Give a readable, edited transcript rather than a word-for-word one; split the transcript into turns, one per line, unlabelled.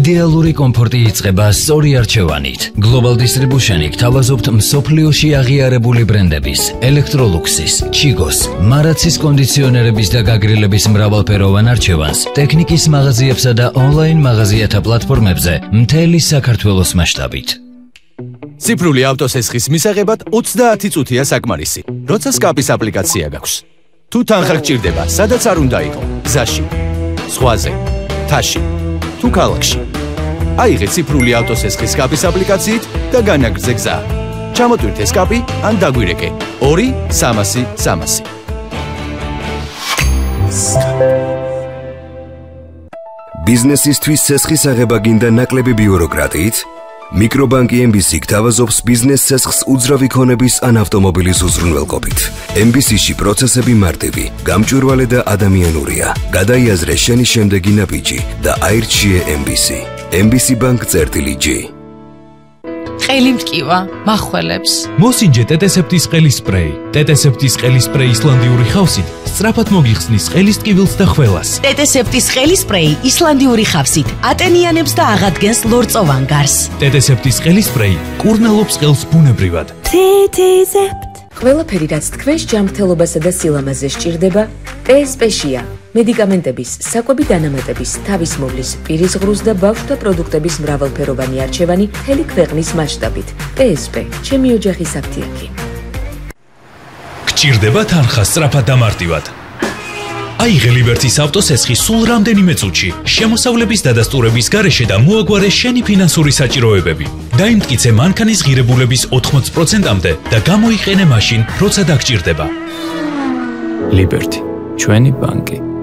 იდეალური კომფორტი იწყება სწორი არჩევანით. Global Distribution-ი გთავაზობთ მსოფლიოში აღიარებული ბრენდების, Electroluxის, Chigos, Marazis კონდიციონერების და გაგრილების მრავალფეროვან არჩევანს ტექნიკის მაღაზიებსა და ონლაინ მაღაზიათა პლატფორმებზე მთელი საქართველოს მასშტაბით.
ციფრული ავტოსესხის მისაღებად 30 წუთია საკმარისი, როცა სკაპის აპლიკაცია გაქვს. თუ თანხა გჭირდება, სადაც არ უნდა იყო, გზაში, ზღვაზე, თაში, თუ ქალაქში. აიღე ციფრული ავტოსესხის სკაპის აპლიკაციით და განაგრძე გზა. ჩამოტვირთე სკაპი ან დაგვირეკე 2-300-300.
ბიზნესისთვის სესხის აღება გინდა ნაკლები ბიუროკრატიით? მიკრობანკი MBC გთავაზობს ბიზნეს სესხს უძრავი ქონების ან ავტომობილის უზრუნველყოფით. MBC-ში პროცესები მარტივი, გამჭვირვალე და ადამიანურია. გადაიაზრე შენი შემდეგი ნაბიჯი და აირჩიე MBC. MBC Bank-G.
ყელი მტკივა, მახველებს.
მოსინჯე ტეტესეპტის ყელის სპრეი. ტეტესეპტის ყელის სპრეი ისლანდიური ხავსით სწრაფად მოგიხსნის ყელის ტკივილს და ხველას.
ტეტესეპტის ყელის სპრეი ისლანდიური ხავსით ატენიანებს და აღადგენს ლორწოვან გარს.
ტეტესეპტის ყელის სპრეი კურნალობს ყელს ბუნებრივად.
ტეტესეპტ. ყველაფერი რაც თქვენს ჯანმრთელობასა და სილამაზეს სჭირდება, TSP-შია. მედიკამენტების, საკვები დანამატების, თავის მოვლის, პირის ღრუს და ბავშვთა პროდუქტების მრავალფეროვანი არჩევანი მთელი ქვეყნის მასშტაბით. TSP, ჩემი ოჯახის აფთიაქი.
გჭირდება თანხა სწრაფად და მარტივად. აიღე ლიბერტის ავტოსესხი სულ რამდენიმე წუთში, შემოსავლების დადასტურების გარეშე და მოაგვარე შენი ფინანსური საჭიროებები. დაიმტკიცე მანქანის ღირებულების 80%-მდე და გამოიყენე მაშინ, როცა დაგჭირდება.
ლიბერტი, ჩვენი ბანკი.